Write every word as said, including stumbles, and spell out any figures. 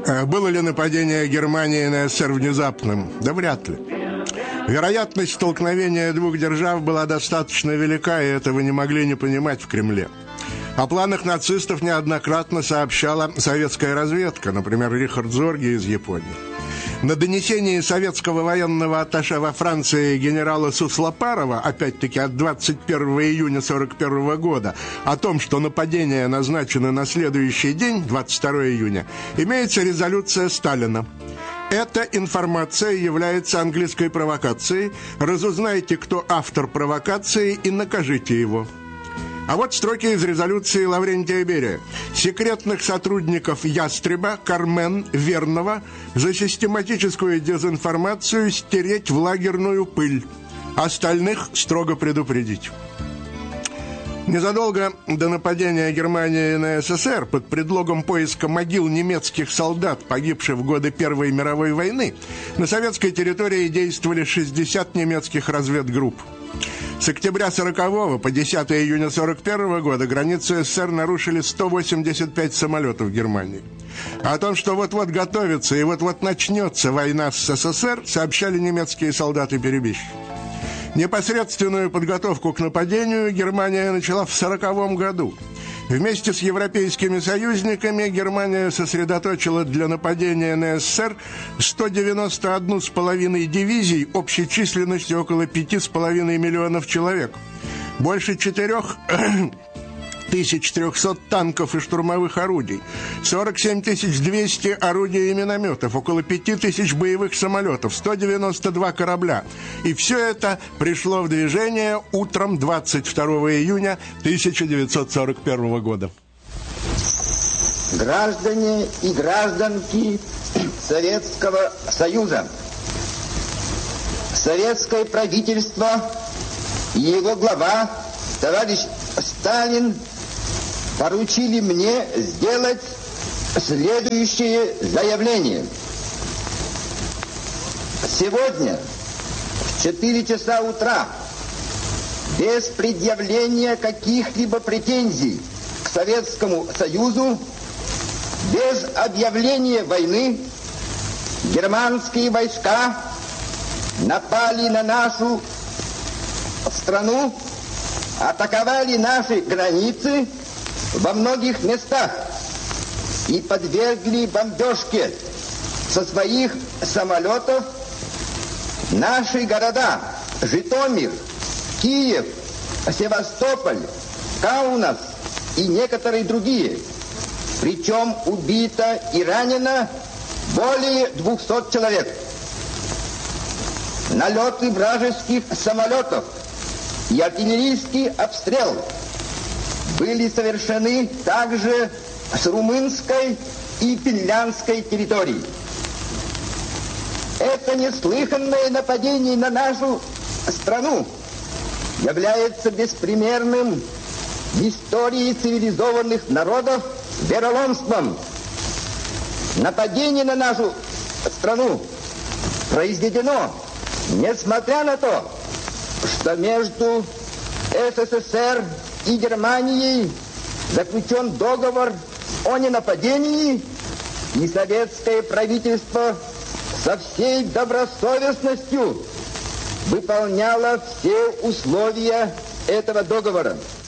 Было ли нападение Германии на СССР внезапным? Да вряд ли. Вероятность столкновения двух держав была достаточно велика, и этого не могли не понимать в Кремле. О планах нацистов неоднократно сообщала советская разведка, например, Рихард Зорге из Японии. На донесении советского военного атташе во Франции генерала Суслопарова, опять-таки от двадцать первого июня сорок первого года, о том, что нападение назначено на следующий день, двадцать второго июня, имеется резолюция Сталина. Эта информация является английской провокацией. Разузнайте, кто автор провокации, и накажите его. А вот строки из резолюции Лаврентия Берия. Секретных сотрудников Ястреба, Кармен, Верного за систематическую дезинформацию стереть в лагерную пыль. Остальных строго предупредить. Незадолго до нападения Германии на СССР под предлогом поиска могил немецких солдат, погибших в годы Первой мировой войны, на советской территории действовали шестьдесят немецких разведгрупп. С октября сорокового по десятого июня сорок первого года границу СССР нарушили сто восемьдесят пять самолетов Германии. А о том, что вот-вот готовится и вот-вот начнется война с СССР, сообщали немецкие солдаты-перебежчики. Непосредственную подготовку к нападению Германия начала в сороковом году. Вместе с европейскими союзниками Германия сосредоточила для нападения на СССР сто девяносто одну с половиной дивизий общей численностью около пяти с половиной миллионов человек. Больше четырех тысяч трехсот танков и штурмовых орудий, сорок семь тысяч двести орудий и минометов, около пяти тысяч боевых самолетов, сто девяносто два корабля. И все это пришло в движение утром двадцать второго июня тысяча девятьсот сорок первого года. Граждане и гражданки Советского Союза, советское правительство и его глава, товарищ Сталин, поручили мне сделать следующее заявление. Сегодня в четыре часа утра, без предъявления каких-либо претензий к Советскому Союзу, без объявления войны, германские войска напали на нашу страну, атаковали наши границы во многих местах и подвергли бомбежке со своих самолетов наши города Житомир, Киев, Севастополь, Каунас и некоторые другие. Причем убито и ранено более двухсот человек. Налеты вражеских самолетов и артиллерийский обстрел были совершены также с румынской и финляндской территории. Это неслыханное нападение на нашу страну является беспримерным в истории цивилизованных народов вероломством. Нападение на нашу страну произведено, несмотря на то, что между СССР и Германией заключен договор о ненападении, и советское правительство со всей добросовестностью выполняло все условия этого договора.